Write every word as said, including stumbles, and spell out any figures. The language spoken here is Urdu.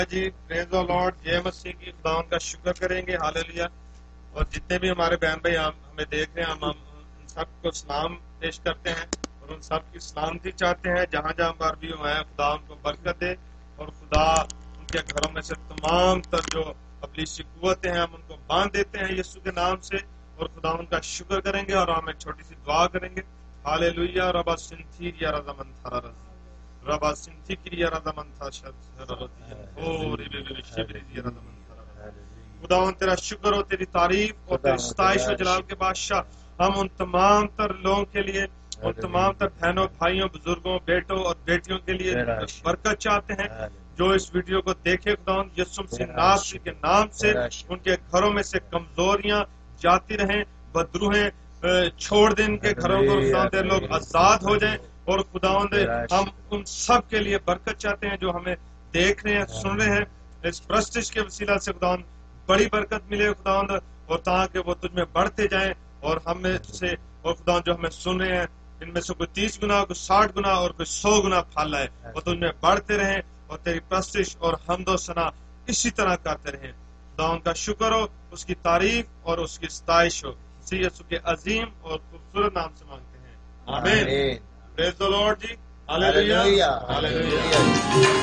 جی پریز دی لارڈ، جے مسیح کی خداوند کا شکر کریں گے، ہاللویا۔ اور جتنے بھی ہمارے بہن بھائی ہمیں دیکھ رہے ہیں، ہم ان سب کو سلام پیش کرتے ہیں اور ان سب کی سلامتی چاہتے ہیں جہاں جہاں پر بھی وہ ہیں۔ خدا ان کو برکت دے اور خدا ان کے گھروں میں سے تمام تر جو ابلیسی قوتیں ہیں ہم ان کو باندھ دیتے ہیں یسوع کے نام سے، اور خدا ان کا شکر کریں گے اور ہم ایک چھوٹی سی دعا کریں گے۔ ہاللویا۔ ربا سنتھی یا رضا من تھا ربا سنتھی کی یا رضا من تھا خداوند تیرا شکر ہو، تیری تعریف اور تیری ستائش و جلال کے بادشاہ۔ ہم ان تمام تر لوگوں کے لیے، ان تمام تر بہنوں بھائیوں بزرگوں بیٹوں اور بیٹیوں کے لیے برکت چاہتے ہیں جو اس ویڈیو کو دیکھے۔ خداوند یسوع مسیح ناصری کے نام سے ان کے گھروں میں سے کمزوریاں جاتی رہیں، بدروہیں چھوڑ دیں ان کے گھروں کو، خداوند لوگ آزاد ہو جائیں۔ اور خداوند ہم ان سب کے لیے برکت چاہتے ہیں جو ہمیں دیکھ رہے ہیں، سن رہے ہیں، اس پرستش کے وسیلہ سے خداوند بڑی برکت ملے خداوند، اور تاکہ وہ تجھ میں بڑھتے جائیں اور ہم میں سے، اور خداوند جو ہمیں سن رہے ہیں ان میں سے کوئی تیس گنا، کوئی ساٹھ گنا اور کوئی سو گنا پھل لائے، اور تجھ میں بڑھتے رہیں اور تیری پرستش اور حمد و ثنا اسی طرح کرتے رہیں۔ خداوند کا شکر ہو، اس کی تعریف اور اس کی ستائش ہو، اسی یسوع کے عظیم اور خوبصورت نام سے مانگتے ہیں، آمین۔ پریز دی لارڈ جی، ہاللویا، ہاللویا۔